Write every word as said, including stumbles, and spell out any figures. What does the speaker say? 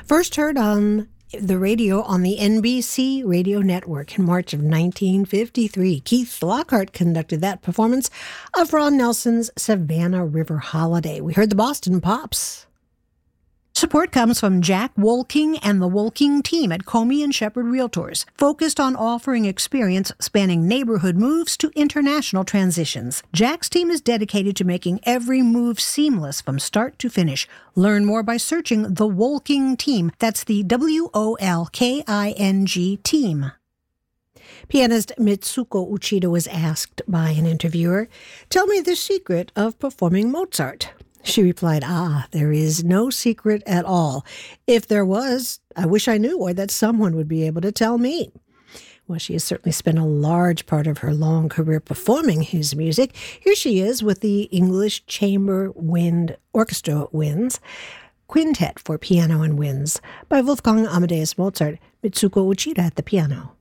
First heard on the radio on the N B C radio network in March of nineteen fifty-three. Keith Lockhart conducted that performance of Ron Nelson's Savannah River Holiday. We heard the Boston Pops. Support comes from Jack Wolking and the Wolking team at Comey and Shepherd Realtors, focused on offering experience spanning neighborhood moves to international transitions. Jack's team is dedicated to making every move seamless from start to finish. Learn more by searching the Wolking team. That's the W O L K I N G team. Pianist Mitsuko Uchida was asked by an interviewer, "Tell me the secret of performing Mozart." She replied, "Ah, there is no secret at all. If there was, I wish I knew, or that someone would be able to tell me." Well, she has certainly spent a large part of her long career performing his music. Here she is with the English Chamber Wind Orchestra Winds, Quintet for Piano and Winds by Wolfgang Amadeus Mozart, Mitsuko Uchida at the piano.